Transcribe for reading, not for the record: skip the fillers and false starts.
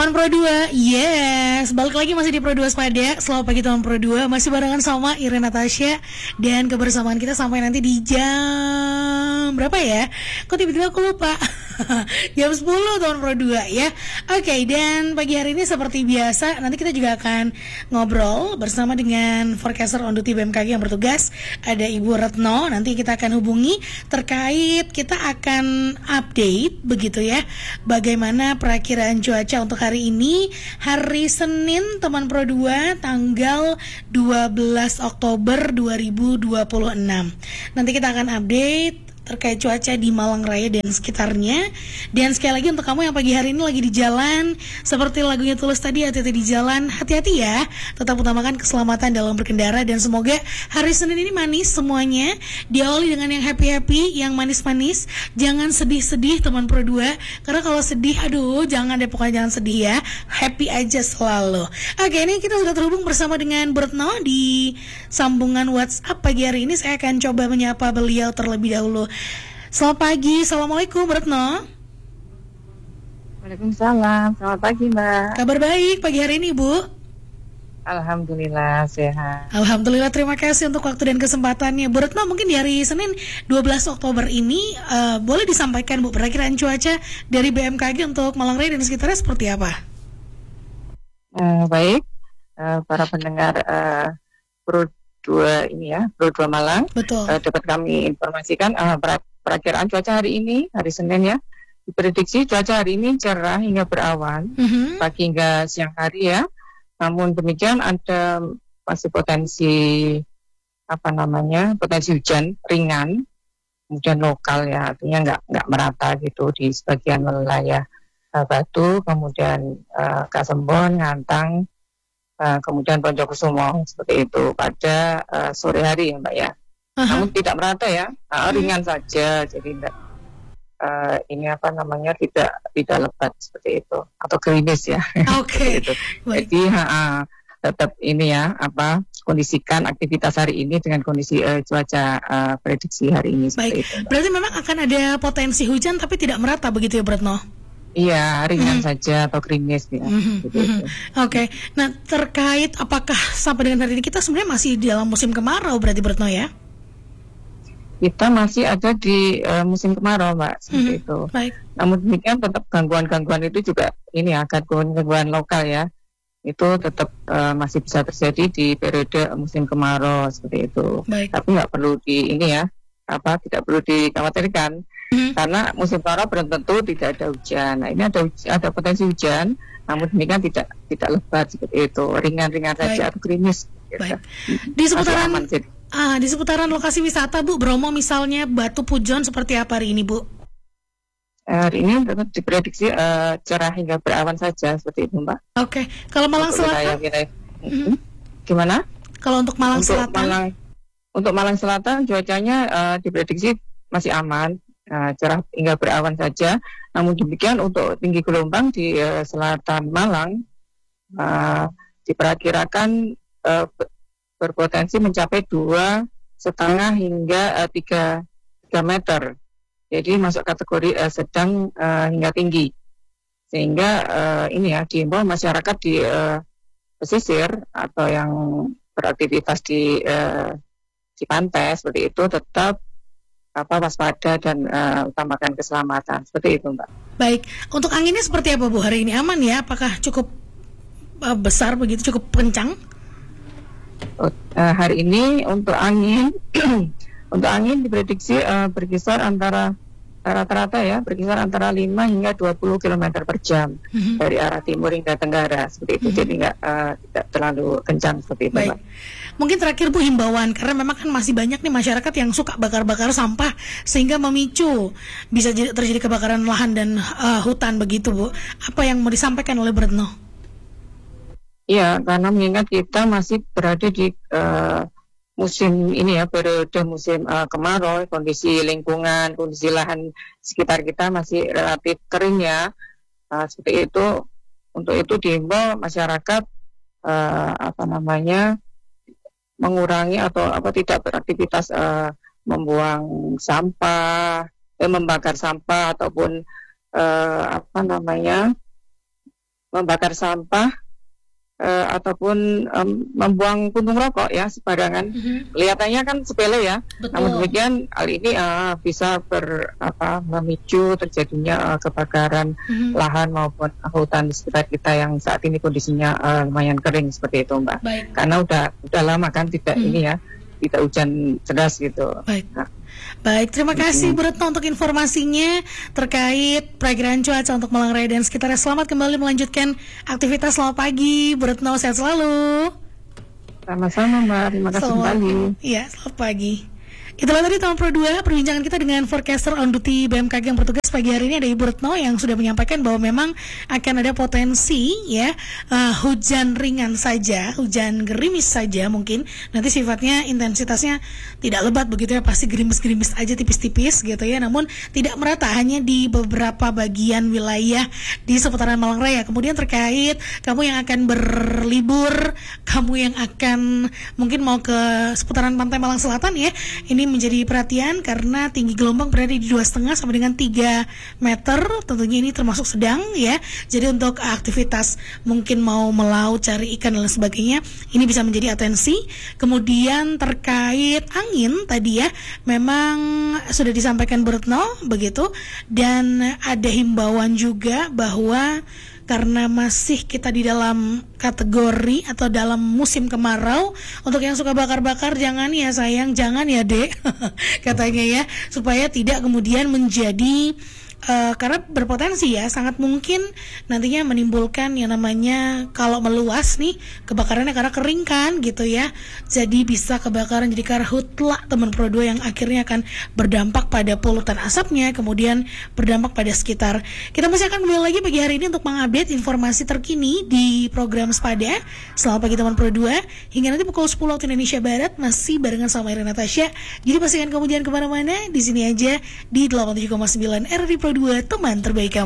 Teman Pro 2, yes, balik lagi masih di Pro 2 Spada. Selamat pagi teman Pro 2, masih barengan sama Irene Natasha. Dan kebersamaan kita sampai nanti di jam berapa ya? Kok tiba-tiba aku lupa. Jam 10 teman Pro 2 ya. Oke, dan pagi hari ini seperti biasa nanti kita juga akan ngobrol bersama dengan forecaster on duty BMKG yang bertugas. Ada Ibu Retno, nanti kita akan hubungi terkait kita akan update begitu ya, bagaimana perakiraan cuaca untuk hari ini, hari Senin teman Pro 2, tanggal 12 Oktober 2026. Nanti kita akan update terkait cuaca di Malang Raya dan sekitarnya. Dan sekali lagi untuk kamu yang pagi hari ini lagi di jalan, seperti lagunya Tulus tadi, hati-hati di jalan, hati-hati ya, tetap utamakan keselamatan dalam berkendara. Dan semoga hari Senin ini manis semuanya, diawali dengan yang happy-happy, yang manis-manis. Jangan sedih-sedih teman Pro 2, karena kalau sedih, aduh jangan deh, pokoknya jangan sedih ya, happy aja selalu. Oke, ini kita sudah terhubung bersama dengan Retno di sambungan WhatsApp pagi hari ini. Saya akan coba menyapa beliau terlebih dahulu. Selamat pagi, assalamualaikum Retno. Waalaikumsalam, selamat pagi Mbak. Kabar baik pagi hari ini Bu? Alhamdulillah sehat. Alhamdulillah, terima kasih untuk waktu dan kesempatannya Bu Retno. Mungkin di hari Senin 12 Oktober ini boleh disampaikan Bu perakiraan cuaca dari BMKG untuk Malang Raya dan sekitarnya seperti apa? Baik, para pendengar Pro 2 ini ya, Pro 2 Malang. Betul. Dapat kami informasikan perakiraan cuaca hari ini, hari Senin ya. Diprediksi cuaca hari ini cerah hingga berawan, pagi hingga siang hari ya. Namun demikian ada masih potensi potensi hujan ringan, kemudian lokal ya, artinya nggak merata gitu di sebagian wilayah Batu, kemudian Kasembon, Ngantang, kemudian Poncokusumo seperti itu pada sore hari ya Mbak ya. Namun tidak merata ya, ringan saja, jadi tidak lebat seperti itu atau gerimis ya. Oke. Gitu. Jadi tetap ini ya kondisikan aktivitas hari ini dengan kondisi cuaca prediksi hari ini seperti itu. Berarti memang akan ada potensi hujan tapi tidak merata begitu ya Retno? Iya, ringan saja atau gerimis ya. Oke. Nah, terkait apakah sampai dengan hari ini kita sebenarnya masih dalam musim kemarau berarti Retno ya? Kita masih ada di musim kemarau Mbak, seperti itu. Baik. Namun demikian tetap gangguan-gangguan itu juga ini ya, gangguan lokal ya. Itu tetap masih bisa terjadi di periode musim kemarau seperti itu. Baik. Tapi nggak perlu tidak perlu dikhawatirkan. Karena musim kemarau belum tentu tidak ada hujan. Nah, ini ada potensi hujan, namun demikian tidak lebat seperti itu, ringan-ringan saja atau gerimis. Baik. Di seputaran lokasi wisata Bu, Bromo misalnya, Batu Pujon seperti apa hari ini Bu? Hari ini tetap diprediksi cerah hingga berawan saja seperti itu Mbak. Oke. Kalau Malang Selatan? Gimana? Kalau untuk Malang Selatan? Untuk Malang Selatan cuacanya diprediksi masih aman. Cerah hingga berawan saja. Namun demikian untuk tinggi gelombang di selatan Malang diperkirakan berpotensi mencapai 2,5 hingga 3 meter. Jadi masuk kategori sedang hingga tinggi. Sehingga diimbau masyarakat di pesisir atau yang beraktivitas di pantai seperti itu tetap waspada dan utamakan keselamatan seperti itu Mbak. Baik, untuk anginnya seperti apa Bu hari ini, aman ya? Apakah cukup besar begitu, cukup kencang? Hari ini untuk angin diprediksi berkisar antara rata-rata ya, berkisar antara 5 hingga 20 km per jam dari arah timur hingga tenggara seperti itu. Jadi tidak terlalu kencang seperti itu. Baik. Mungkin terakhir Bu, himbauan, karena memang kan masih banyak nih masyarakat yang suka bakar-bakar sampah sehingga memicu bisa terjadi kebakaran lahan dan hutan begitu Bu. Apa yang mau disampaikan oleh Retno? Iya, karena mengingat kita masih berada di musim ini ya, periode musim kemarau, kondisi lingkungan, kondisi lahan sekitar kita masih relatif kering ya, seperti itu. Untuk itu diimbau masyarakat mengurangi atau tidak beraktivitas membuang sampah, membakar sampah ataupun membakar sampah ataupun membuang puntung rokok ya sembarangan. Kelihatannya kan sepele ya. Betul. Namun demikian hal ini bisa memicu terjadinya kebakaran lahan maupun hutan di sekitar kita yang saat ini kondisinya lumayan kering seperti itu, Mbak. Baik. Karena udah lama kan tidak ini ya, tidak hujan deras gitu. Baik. Baik, terima kasih Bu Retno untuk informasinya terkait perakiraan cuaca untuk Malang Raya dan sekitarnya. Selamat kembali melanjutkan aktivitas. Selamat pagi, Bu Retno, sehat selalu. Sama-sama, Mbak, terima kasih kembali. Iya, selamat pagi. Itulah tadi Teman Pro 2 perbincangan kita dengan forecaster on duty BMKG yang bertugas pagi hari ini, ada Ibu Retno yang sudah menyampaikan bahwa memang akan ada potensi ya hujan ringan saja, hujan gerimis saja mungkin. Nanti sifatnya intensitasnya tidak lebat begitu ya, pasti gerimis-gerimis aja tipis-tipis gitu ya. Namun tidak merata, hanya di beberapa bagian wilayah di seputaran Malang Raya. Kemudian terkait kamu yang akan berlibur, kamu yang akan mungkin mau ke seputaran pantai Malang Selatan ya, ini menjadi perhatian karena tinggi gelombang berada di 2,5 sampai dengan 3 meter. Tentunya ini termasuk sedang ya. Jadi untuk aktivitas mungkin mau melaut, cari ikan dan lain sebagainya, ini bisa menjadi atensi. Kemudian terkait angin tadi ya, memang sudah disampaikan Bu Retno begitu, dan ada himbauan juga bahwa karena masih kita di dalam kategori atau dalam musim kemarau, untuk yang suka bakar-bakar jangan ya sayang, jangan ya dek katanya ya, supaya tidak kemudian menjadi karena berpotensi ya, sangat mungkin nantinya menimbulkan yang namanya kalau meluas nih kebakarannya karena kering kan gitu ya. Jadi bisa kebakaran jadi karhutla Teman Pro 2 yang akhirnya akan berdampak pada polutan asapnya, kemudian berdampak pada sekitar. Kita masih akan kembali lagi pagi hari ini untuk mengupdate informasi terkini di program Sepada. Selamat pagi Teman Pro 2, hingga nanti pukul 10 waktu Indonesia Barat masih barengan sama Irina Natasha. Jadi pastikan kamu jangan kemana-mana, di sini aja di 87,9 RRI Pro 2, teman terbaik kamu.